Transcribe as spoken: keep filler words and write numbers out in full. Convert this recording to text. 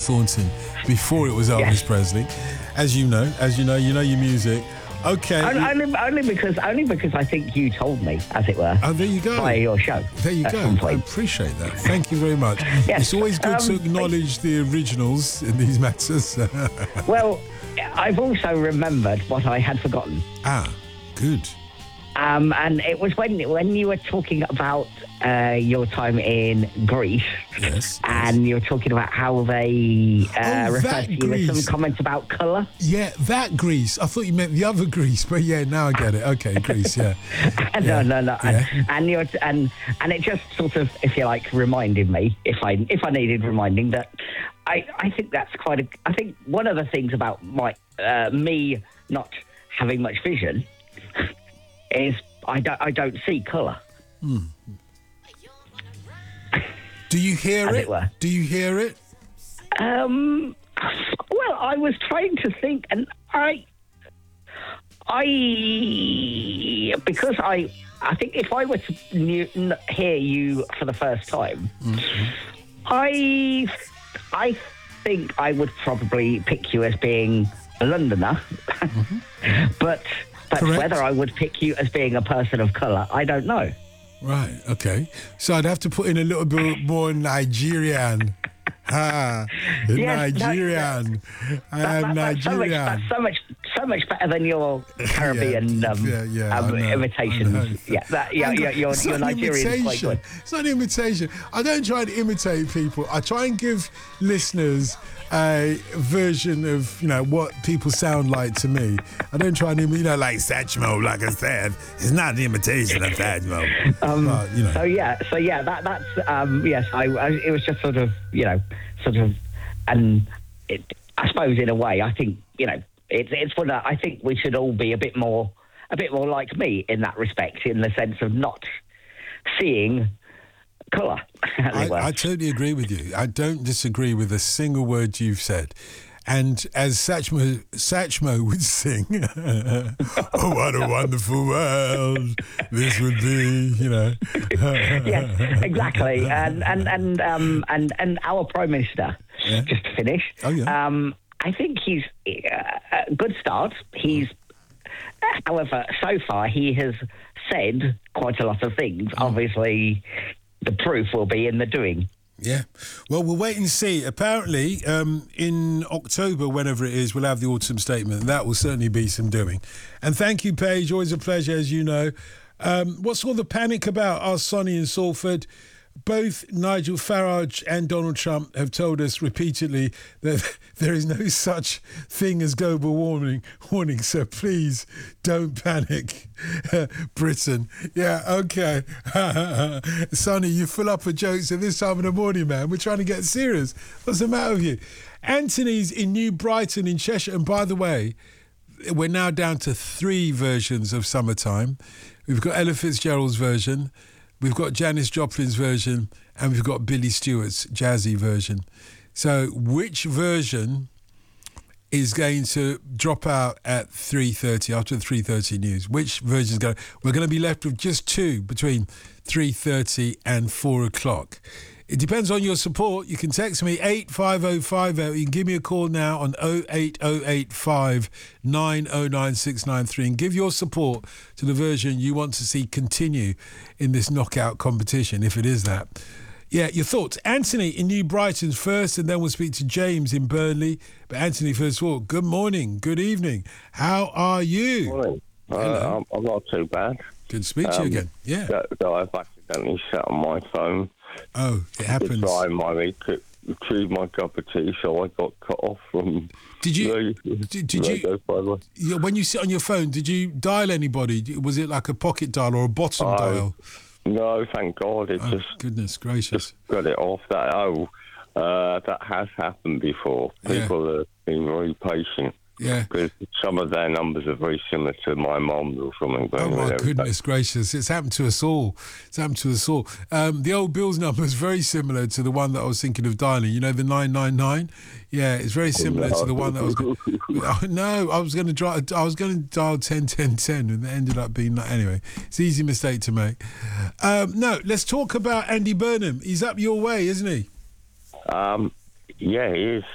Thornton before it was Elvis Yes. Presley. As you know, as you know, you know your music. Okay. Only, only, only because only because I think you told me, as it were. Oh, there you go. Via your show. There you at go. some I point. appreciate that. Thank you very much. Yes. It's always good to Um, acknowledge the originals in these matters. Well, I've also remembered what I had forgotten. ah, good. Um, and it was when when you were talking about uh, your time in Greece, Yes. and you were talking about how they uh, Oh, referred that to you with some Greece. comments about colour. Yeah, that Greece. I thought you meant the other Greece, but yeah, now I get it. Okay, Greece, yeah. no, Yeah. no, no, Yeah. and and, you're, and and it just sort of, if you like, reminded me, if I if I needed reminding, that I, I think that's quite a. I think one of the things about my uh, me not having much vision is I don't I don't see colour. Do you hear As it? it were. Do you hear it? Um, well, I was trying to think, and I, I, because I, I think if I were to new, n- hear you for the first time, I, I think I would probably pick you as being a Londoner, but but Correct. whether I would pick you as being a person of colour, I don't know. Right, okay. So I'd have to put in a little bit more Nigerian. Ha, Yes, no, Nigerian. I am That- that's so much, Nigerian. that's so much, so much better than your Caribbean Yeah, um, yeah, yeah, um, I know, I know. imitations. Yeah, that, yeah, And yeah, your, it's your not an Nigerian is quite imitation. good. It's not an imitation. I don't try and imitate people. I try and give listeners a version of, you know, what people sound like to me. I don't try and, you know, like Satchmo, like I said. It's not an imitation of Satchmo. Um, but, you know. So yeah, so yeah, that that's um, yes. I, I it was just sort of, you know, sort of, and it, I suppose in a way, I think, you know, it's it's one that I think we should all be a bit more a bit more like me in that respect, in the sense of not seeing colour. As it were. I, I totally agree with you. I don't disagree with a single word you've said. And as Satchmo, Satchmo would sing, oh, what a wonderful world this would be, you know. Yes, exactly. And and and um and and our Prime Minister, Yeah. just to finish. Oh, yeah. Um, I think he's uh, a good start. He's, however, so far he has said quite a lot of things. Mm. Obviously, the proof will be in the doing. Yeah. Well, we'll wait and see. Apparently, um, in October, whenever it is, we'll have the autumn statement. That will certainly be some doing. And thank you, Paige. Always a pleasure, as you know. Um, what's all the panic about? Asked Sonny in Salford. Both Nigel Farage and Donald Trump have told us repeatedly that there is no such thing as global warming. Warning, so please don't panic, Britain. Yeah, okay. Sonny, you full up of jokes at this time of the morning, man. We're trying to get serious. What's the matter with you? Anthony's in New Brighton in Cheshire. And by the way, we're now down to three versions of Summertime. We've got Ella Fitzgerald's version. We've got Janis Joplin's version, and we've got Billy Stewart's jazzy version. So which version is going to drop out at three thirty, after the three thirty news? Which version is going to... We're going to be left with just two between three thirty and four o'clock. It depends on your support. You can text me eight five oh five oh. You can give me a call now on oh eight oh eight five nine oh nine six nine three and give your support to the version you want to see continue in this knockout competition, if it is that. Yeah, your thoughts. Anthony in New Brighton's first, and then we'll speak to James in Burnley. But Anthony, first of all, good morning, good evening. How are you? Morning. Hello. Uh, I'm, I'm not too bad. Good to speak to you Um, again. Yeah. So, so I've accidentally set on my phone Oh, it to happens. try my retrieve my cup of tea, so I got cut off from. Did you? the Did, did you? radio fiber. Yeah, when you sit on your phone, did you dial anybody? Was it like a pocket dial or a bottom Oh, dial? No, thank God, it Oh, just goodness gracious. got it off. That oh, uh, that has happened before. Yeah. People have been very patient. Yeah. Because some of their numbers are very similar to my mum's or something. But Oh, anyway, my there we go. goodness gracious. It's happened to us all. It's happened to us all. Um, the old Bill's number is very similar to the one that I was thinking of dialing. You know, the nine nine nine? Yeah, it's very similar to the one that I was going oh, No, I was going to try, I was going to dial ten ten ten, and it ended up being like, anyway, it's an easy mistake to make. Um, no, let's talk about Andy Burnham. He's up your way, isn't he? Um, yeah, he is.